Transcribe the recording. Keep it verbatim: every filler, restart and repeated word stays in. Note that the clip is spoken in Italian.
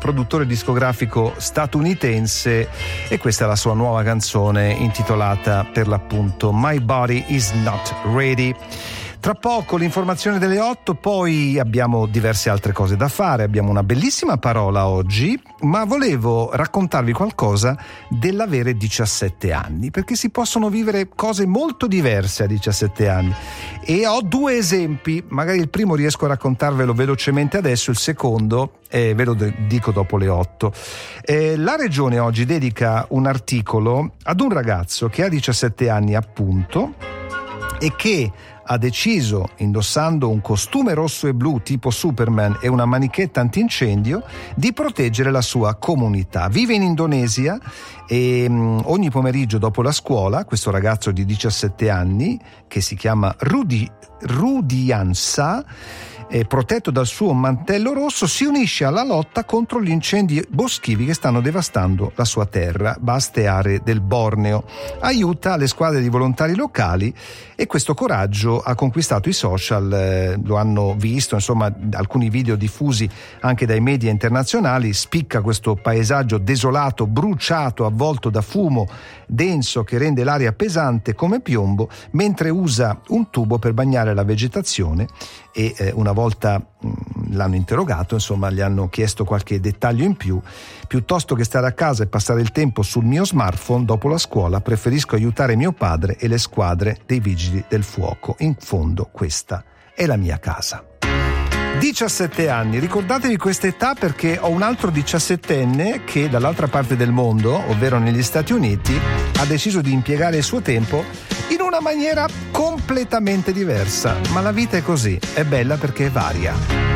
produttore discografico statunitense, e questa è la sua nuova canzone intitolata per l'appunto My Body Is Not Ready. Tra poco l'informazione delle otto, poi abbiamo diverse altre cose da fare, abbiamo una bellissima parola oggi, ma volevo raccontarvi qualcosa dell'avere diciassette anni, perché si possono vivere cose molto diverse a diciassette anni, e ho due esempi. Magari il primo riesco a raccontarvelo velocemente adesso, il secondo eh, ve lo dico dopo le otto. Eh, la Regione oggi dedica un articolo ad un ragazzo che ha diciassette anni appunto e che ha deciso, indossando un costume rosso e blu tipo Superman e una manichetta antincendio, di proteggere la sua comunità. Vive in Indonesia e mh, ogni pomeriggio dopo la scuola questo ragazzo di diciassette anni, che si chiama Rudi, Rudiansa, eh, protetto dal suo mantello rosso, si unisce alla lotta contro gli incendi boschivi che stanno devastando la sua terra, vaste aree del Borneo. Aiuta le squadre di volontari locali e questo coraggio ha conquistato i social, eh, lo hanno visto, insomma, alcuni video diffusi anche dai media internazionali. Spicca questo paesaggio desolato, bruciato, avvolto da fumo denso che rende l'aria pesante come piombo, mentre usa un tubo per bagnare la vegetazione. E eh, una volta mh, l'hanno interrogato, insomma, gli hanno chiesto qualche dettaglio in più. Piuttosto che stare a casa e passare il tempo sul mio smartphone dopo la scuola, preferisco aiutare mio padre e le squadre dei vigili del fuoco. In fondo questa è la mia casa. diciassette anni, ricordatevi questa età, perché ho un altro diciassettenne che dall'altra parte del mondo, ovvero negli Stati Uniti, ha deciso di impiegare il suo tempo in una maniera completamente diversa. Ma la vita è così, è bella perché è varia.